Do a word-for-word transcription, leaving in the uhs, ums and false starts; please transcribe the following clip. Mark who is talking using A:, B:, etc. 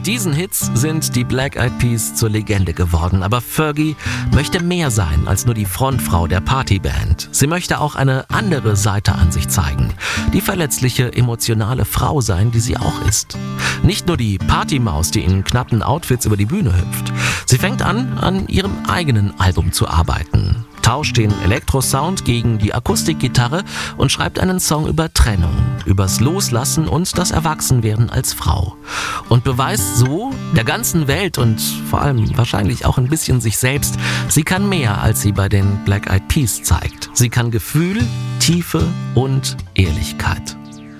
A: Mit diesen Hits sind die Black Eyed Peas zur Legende geworden. Aber Fergie möchte mehr sein als nur die Frontfrau der Partyband. Sie möchte auch eine andere Seite an sich zeigen. Die verletzliche, emotionale Frau sein, die sie auch ist. Nicht nur die Partymaus, die in knappen Outfits über die Bühne hüpft. Sie fängt an, an ihrem eigenen Album zu arbeiten. Tauscht den Elektrosound gegen die Akustikgitarre und schreibt einen Song über Trennung, übers Loslassen und das Erwachsenwerden als Frau. Und beweist so der ganzen Welt und vor allem wahrscheinlich auch ein bisschen sich selbst, sie kann mehr, als sie bei den Black Eyed Peas zeigt. Sie kann Gefühl, Tiefe und Ehrlichkeit.